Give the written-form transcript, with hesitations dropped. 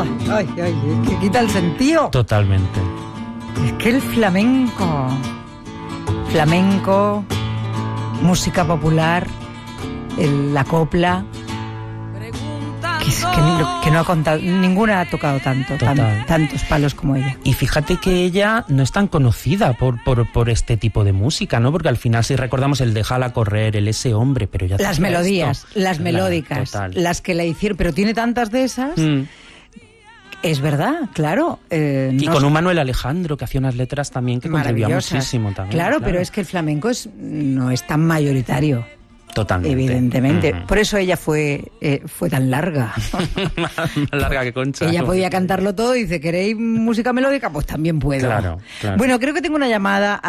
Ay, es que quita el sentido. Totalmente. Es que el flamenco, música popular, la copla, que no ha contado, ninguna ha tocado tantos palos como ella. Y fíjate que ella no es tan conocida por este tipo de música, ¿no? Porque al final, si recordamos el Déjala correr, el Ese hombre, pero ya... Las melodías, las Claro, melódicas, total. las que la hicieron, pero tiene tantas de esas... Es verdad, claro. Y con un Manuel Alejandro, que hacía unas letras también que contribuía muchísimo también. Claro, pero es que el flamenco no es tan mayoritario. Totalmente. Evidentemente. Por eso ella fue tan larga. Más larga que Concha. Ella podía cantarlo todo y dice, ¿queréis música melódica? Pues también puedo. Claro. Bueno, creo que tengo una llamada.